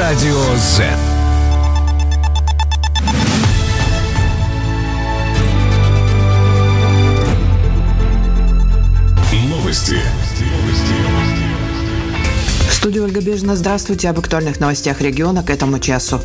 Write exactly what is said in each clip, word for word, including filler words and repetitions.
Радио Z. Новости. В студии Ольга Бежина. Здравствуйте. Об актуальных новостях региона к этому часу.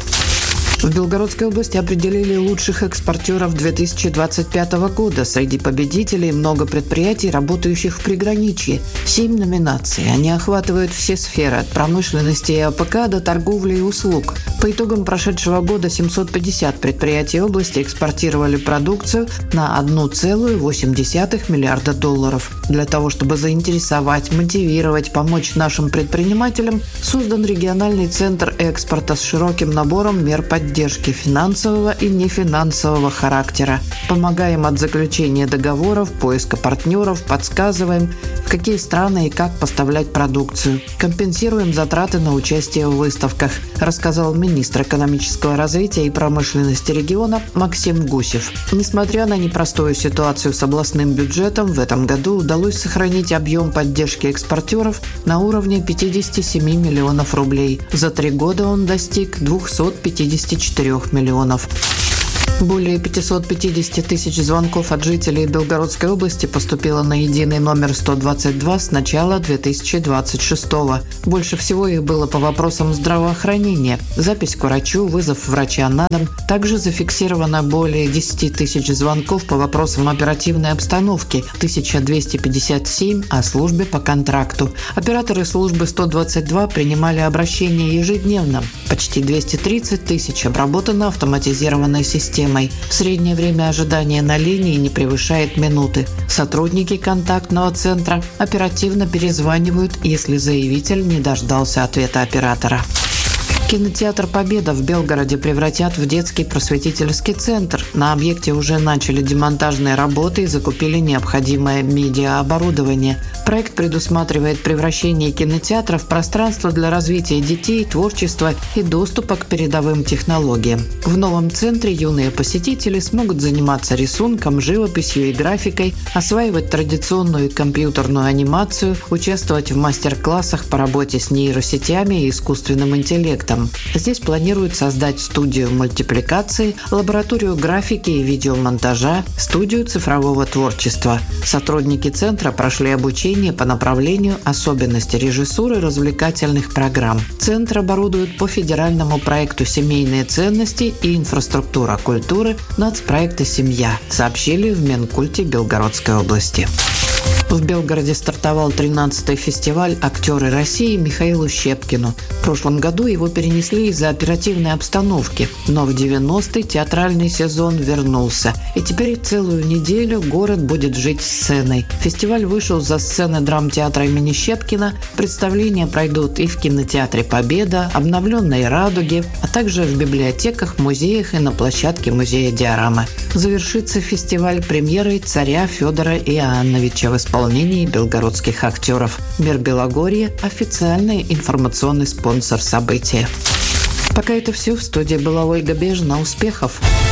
В Белгородской области определили лучших экспортеров две тысячи двадцать пятого года. Среди победителей много предприятий, работающих в приграничье. Семь номинаций. Они охватывают все сферы, от промышленности и АПК до торговли и услуг. По итогам прошедшего года семьсот пятьдесят предприятий области экспортировали продукцию на один целых восемь десятых миллиарда долларов. Для того, чтобы заинтересовать, мотивировать, помочь нашим предпринимателям, создан региональный центр экспорта с широким набором мер поддержки. Поддержки финансового и нефинансового характера. Помогаем от заключения договоров, поиска партнеров, подсказываем, в какие страны и как поставлять продукцию. Компенсируем затраты на участие в выставках, рассказал министр экономического развития и промышленности региона Максим Гусев. Несмотря на непростую ситуацию с областным бюджетом, в этом году удалось сохранить объем поддержки экспортеров на уровне пятьдесят семь миллионов рублей. За три года он достиг двести пятьдесят четыре миллионов. Более пятьсот пятьдесят тысяч звонков от жителей Белгородской области поступило на единый номер сто двадцать два с начала две тысячи двадцать шестого. Больше всего их было по вопросам здравоохранения. Запись к врачу, вызов врача на дом. Также зафиксировано более десять тысяч звонков по вопросам оперативной обстановки, тысяча двести пятьдесят семь о службе по контракту. Операторы службы сто двадцать два принимали обращения ежедневно. Почти двести тридцать тысяч обработано автоматизированной системой. Среднее время ожидания на линии не превышает минуты. Сотрудники контактного центра оперативно перезванивают, если заявитель не дождался ответа оператора. Кинотеатр «Победа» в Белгороде превратят в детский просветительский центр. На объекте уже начали демонтажные работы и закупили необходимое медиаоборудование. Проект предусматривает превращение кинотеатра в пространство для развития детей, творчества и доступа к передовым технологиям. В новом центре юные посетители смогут заниматься рисунком, живописью и графикой, осваивать традиционную компьютерную анимацию, участвовать в мастер-классах по работе с нейросетями и искусственным интеллектом. Здесь планируют создать студию мультипликации, лабораторию графики и видеомонтажа, студию цифрового творчества. Сотрудники центра прошли обучение по направлению особенности режиссуры развлекательных программ. Центр оборудуют по федеральному проекту «Семейные ценности и инфраструктура культуры» нацпроекта «Семья», сообщили в Минкульте Белгородской области. В Белгороде стартовал тринадцатый фестиваль «Актеры России» Михаилу Щепкину. В прошлом году его перенесли из-за оперативной обстановки, но в девяностый театральный сезон вернулся. И теперь целую неделю город будет жить сценой. Фестиваль вышел за сцены драмтеатра имени Щепкина. Представления пройдут и в кинотеатре «Победа», обновленной «Радуге», а также в библиотеках, музеях и на площадке музея диорамы. Завершится фестиваль премьерой «Царя Федора Иоанновича» в исполнении белгородских актеров. Мир Белогорья – официальный информационный спонсор события. Пока это все. В студии была Ольга Бежина. Успехов!